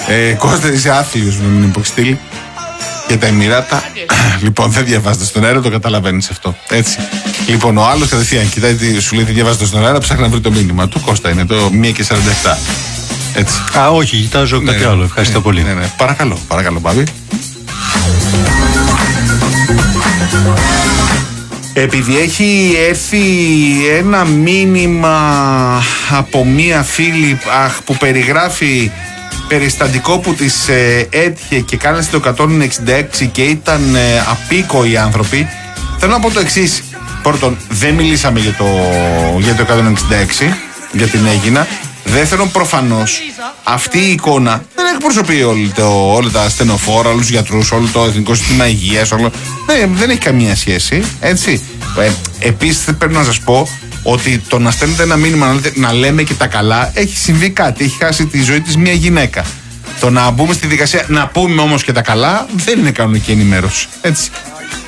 Κώστα, είσαι άθλιος, μην υποστείλει. Και τα Εμιράτα. Λοιπόν, δεν διαβάζετε στον αέρα, το καταλαβαίνεις αυτό. Έτσι. Λοιπόν, ο άλλος κατευθείαν κοιτάει, σου λέει τι διαβάζετε στον αέρα, ψάχνει να βρει το μήνυμα του. Κώστα είναι το 1:47. Έτσι. Α, όχι, κοιτάζω κάτι άλλο. Ευχαριστώ πολύ. Ναι. Παρακαλώ, Μπάμπη. Επειδή έχει έρθει ένα μήνυμα από μία φίλη που περιγράφει περιστατικό που της έτυχε και κάλεσε το 166 και ήταν απίκοοι άνθρωποι, θέλω να πω το εξής. Πρώτον, δεν μιλήσαμε για το 166, για την Αίγινα. Δεύτερον, προφανώς αυτή η εικόνα δεν εκπροσωπεί όλα τα ασθενοφόρα, όλους τους γιατρούς, όλο το Εθνικό Σύστημα Υγείας, δεν έχει καμία σχέση, έτσι. Επίσης πρέπει να σας πω ότι το να στέλνετε ένα μήνυμα να λέμε και τα καλά, έχει συμβεί κάτι, έχει χάσει τη ζωή της μια γυναίκα. Το να μπούμε στη δικασία να πούμε όμως και τα καλά δεν είναι κανονική ενημέρωση, έτσι.